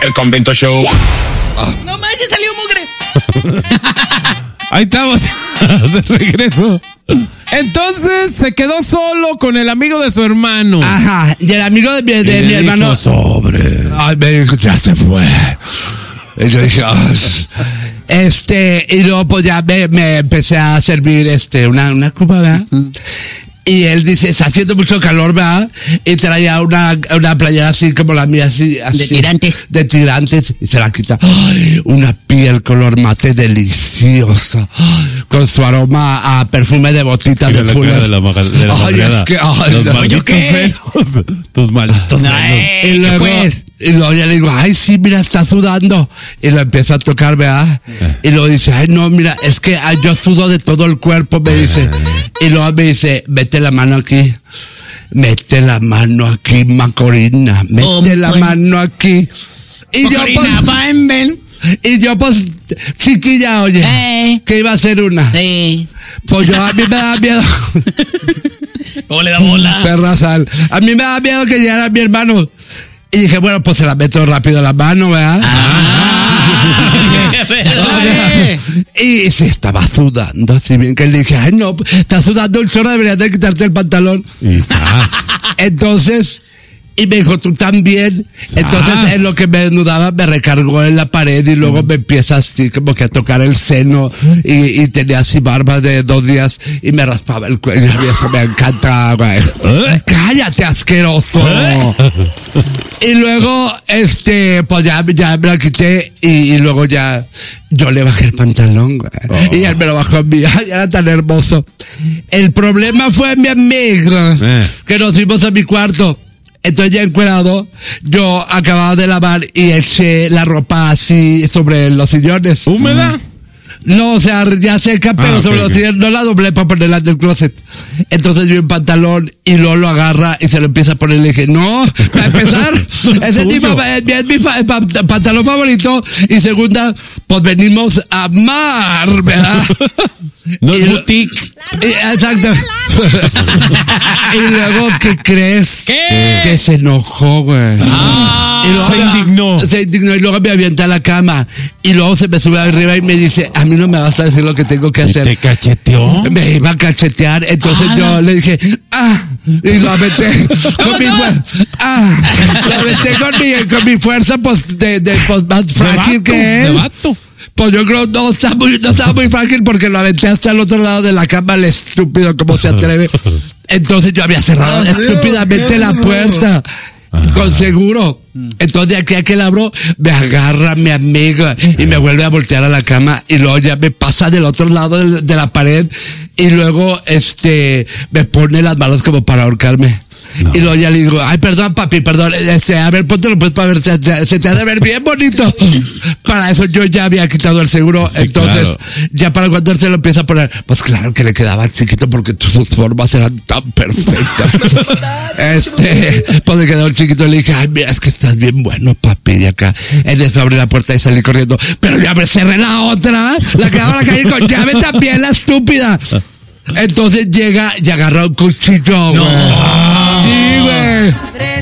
El Convento Show. No manches, salió mugre. Ahí estamos, de regreso. Entonces se quedó solo con el amigo de su hermano. Ajá, y el amigo de mi hermano. Dijo, sobres. Ay, me dijo, ya se fue. Y yo dije, y luego pues ya me empecé a servir una copa, ¿verdad? Y él dice, está haciendo mucho calor, ¿verdad? Y traía una playera así como la mía, así. De tirantes. De tirantes. Y se la quita. ¡Ay! Una piel color mate deliciosa. ¡Ay! Con su aroma a perfume de botita de fuller. De la ay, es que, ay, los no, malditos feos. Tus malditos feos. Y luego ya le digo, ay, sí, mira, está sudando. Y lo empiezo a tocar, ¿verdad? Y luego dice, ay, no, mira, es que yo sudo de todo el cuerpo, me dice. Y luego me dice, mete la mano aquí. Mete la mano aquí, Macorina. Mete la mano aquí. Y yo, pues, chiquilla, oye, que iba a ser una. Pues yo, a mí me da miedo. ¿Cómo le da bola? Perra sal. A mí me da miedo que llegara mi hermano. Y dije, bueno, pues se la meto rápido en la mano, ¿verdad? Y se estaba sudando, así bien que le dije, ay no, está sudando un chorro, deberías de quitarte el pantalón. Entonces, y me dijo, tú también. Entonces, en lo que me desnudaba, me recargó en la pared y luego me empieza así como que a tocar el seno y tenía así barba de 2 días y me raspaba el cuello y eso me encanta, güey. ¡Cállate, asqueroso! Y luego, pues ya me la quité y luego ya yo le bajé el pantalón, güey. Y él me lo bajó a mí. Ay, era tan hermoso. El problema fue mi amiga, que nos fuimos a mi cuarto. Entonces ya encuerado, yo acababa de lavar y eché la ropa así sobre los sillones. ¿Húmeda? No, o sea, ya seca, pero sobre los sillones no la doblé para ponerla en el closet. Entonces vi un pantalón y luego lo agarra y se lo empieza a poner. Le dije, no, para empezar, ese tipo es mi pantalón favorito. Y segunda, pues venimos a amar, ¿verdad? No es boutique. Exacto. Y luego, ¿qué crees? ¿Qué? Que se enojó, güey. Se indignó y luego me avienta a la cama. Y luego se me sube arriba y me dice, a mí no me vas a decir lo que tengo que hacer. ¿Te cacheteó? Me iba a cachetear. Entonces yo le dije, y lo aventé con mi fuerza. Lo aventé con mi fuerza, pues, pues más frágil que él. Pues yo creo no estaba muy frágil porque lo aventé hasta el otro lado de la cama, el estúpido, como se atreve. Entonces yo había cerrado estúpidamente la puerta. Con seguro. Entonces de aquí a que la abro, me agarra mi amiga y me vuelve a voltear a la cama y luego ya me pasa del otro lado de la pared y luego me pone las manos como para ahorcarme. No. Y luego ya le digo, ay, perdón, papi, perdón, a ver, póntelo pues para ver, se te ha de ver bien bonito. Para eso yo ya había quitado el seguro, sí, entonces, claro. Ya para cuando él se lo empieza a poner, pues claro que le quedaba chiquito porque tus formas eran tan perfectas. Pues le quedó chiquito y le dije, ay, mira, es que estás bien bueno, papi, de acá. Él después abrió la puerta y salí corriendo, pero ya me cerré la otra, la quedaba en la calle con llave también, la estúpida. Entonces llega y agarra un cuchillo, güey. No. Sí, güey.